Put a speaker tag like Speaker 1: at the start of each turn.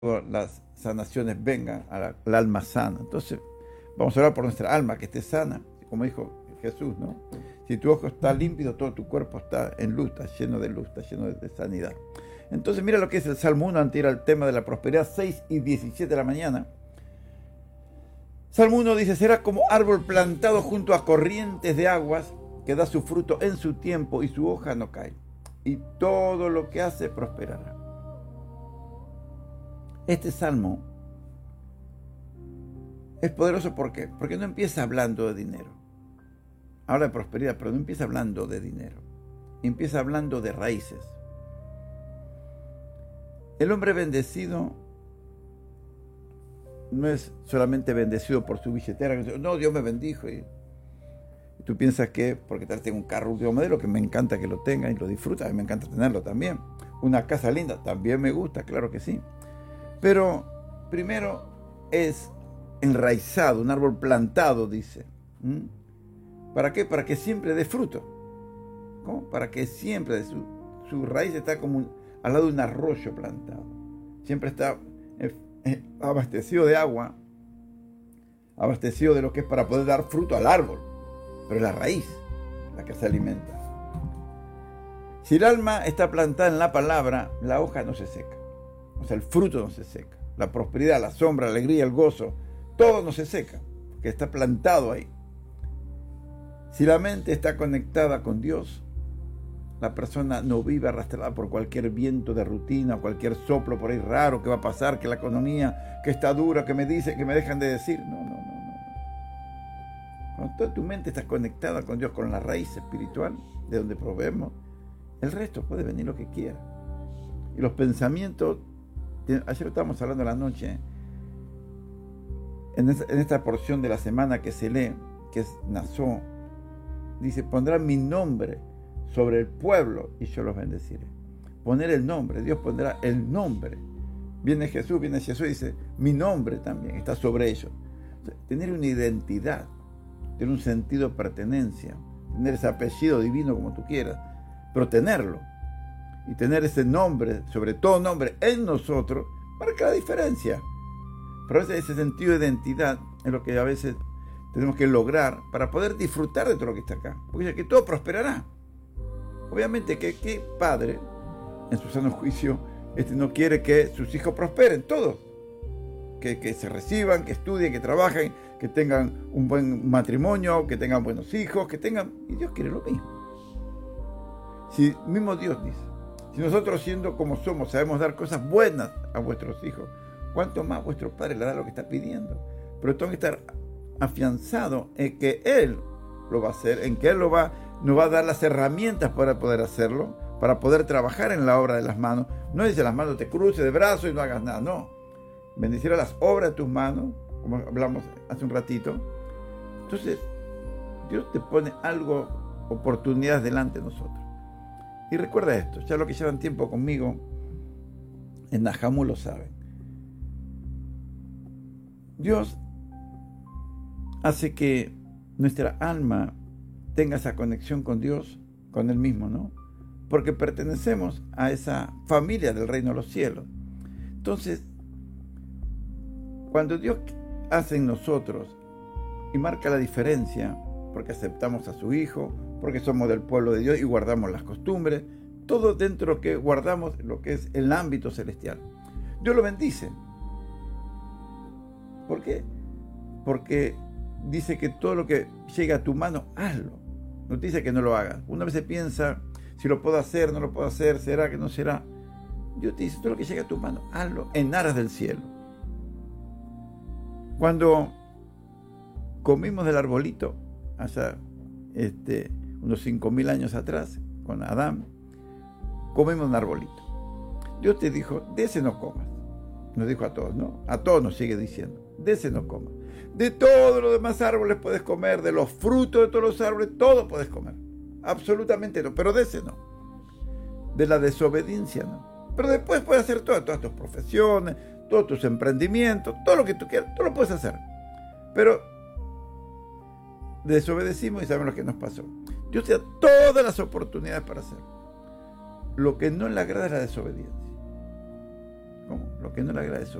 Speaker 1: las sanaciones vengan al alma sana. Entonces, vamos a orar por nuestra alma, que esté sana, como dijo Jesús, ¿no? Si tu ojo está límpido, todo tu cuerpo está en luz, está lleno de luz, está lleno de sanidad. Entonces, mira lo que es el Salmo 1, antes de ir al tema de la prosperidad, 6 y 17 de la mañana. Salmo 1 dice: será como árbol plantado junto a corrientes de aguas, que da su fruto en su tiempo y su hoja no cae, y todo lo que hace prosperará. Este salmo es poderoso, ¿por qué? Porque no empieza hablando de dinero. Habla de prosperidad, pero no empieza hablando de dinero. Empieza hablando de raíces. El hombre bendecido no es solamente bendecido por su billetera. No, Dios me bendijo. Y tú piensas que porque tal tengo un carro último modelo, que me encanta que lo tenga y lo disfruta, a mí me encanta tenerlo también. Una casa linda, también me gusta, claro que sí. Pero primero es enraizado, un árbol plantado, dice. ¿Para qué? Para que siempre dé fruto. ¿Cómo? Para que siempre su raíz está como al lado de un arroyo plantado. Siempre está abastecido de agua, abastecido de lo que es para poder dar fruto al árbol. Pero es la raíz la que se alimenta. Si el alma está plantada en la palabra, la hoja no se seca. O sea, el fruto no se seca. La prosperidad, la sombra, la alegría, el gozo, todo no se seca, porque está plantado ahí. Si la mente está conectada con Dios, la persona no vive arrastrada por cualquier viento de rutina, cualquier soplo por ahí raro que va a pasar, que la economía, que está dura, que me dice, que me dejan de decir. No. Cuando toda tu mente está conectada con Dios, con la raíz espiritual, de donde proveemos, el resto puede venir lo que quiera. Y los pensamientos, ayer estábamos hablando en la noche, en esta porción de la semana que se lee, que es Nazó, dice: pondrá mi nombre sobre el pueblo y yo los bendeciré. Poner el nombre, Dios pondrá el nombre. Viene Jesús y dice: mi nombre también está sobre ellos. O sea, tener una identidad, tener un sentido de pertenencia, tener ese apellido divino como tú quieras, pero tenerlo. Y tener ese nombre, sobre todo nombre, en nosotros, marca la diferencia. Pero ese sentido de identidad es lo que a veces tenemos que lograr para poder disfrutar de todo lo que está acá. Porque dice que todo prosperará. Obviamente que qué padre, en su sano juicio, no quiere que sus hijos prosperen, todos. Que se reciban, que estudien, que trabajen, que tengan un buen matrimonio, que tengan buenos hijos, que tengan... Y Dios quiere lo mismo. Si mismo Dios dice: si nosotros, siendo como somos, sabemos dar cosas buenas a vuestros hijos, ¿cuánto más vuestro Padre le da lo que está pidiendo? Pero tengo que estar afianzado en que Él lo va a hacer, en que Él nos va a dar las herramientas para poder hacerlo, para poder trabajar en la obra de las manos. No dice: las manos te cruces de brazos y no hagas nada. No. Bendecirá las obras de tus manos, como hablamos hace un ratito. Entonces, Dios te pone algo, oportunidades delante de nosotros. Y recuerda esto, ya los que llevan tiempo conmigo en Nahamú lo saben. Dios hace que nuestra alma tenga esa conexión con Dios, con Él mismo, ¿no? Porque pertenecemos a esa familia del reino de los cielos. Entonces, cuando Dios hace en nosotros y marca la diferencia, porque aceptamos a su Hijo, porque somos del pueblo de Dios y guardamos las costumbres, todo dentro de lo que guardamos, lo que es el ámbito celestial, Dios lo bendice. ¿Por qué? Porque dice que todo lo que llega a tu mano, hazlo. No te dice que no lo hagas. Una vez se piensa: si lo puedo hacer, no lo puedo hacer, será que no será. Dios te dice: todo lo que llega a tu mano, hazlo en aras del cielo. Cuando comimos del arbolito, hace unos 5.000 años atrás, con Adán, comimos un arbolito. Dios te dijo: de ese no comas. Nos dijo a todos, ¿no? A todos nos sigue diciendo: de ese no comas. De todos los demás árboles puedes comer, de los frutos de todos los árboles, todo puedes comer. Absolutamente no, pero de ese no. De la desobediencia no. Pero después puedes hacer todas tus profesiones, todos tus emprendimientos, todo lo que tú quieras, tú lo puedes hacer. Pero desobedecimos y sabemos lo que nos pasó. Dios te da todas las oportunidades para hacerlo. Lo que no le agrada es la desobediencia. ¿Cómo? lo que no le agrade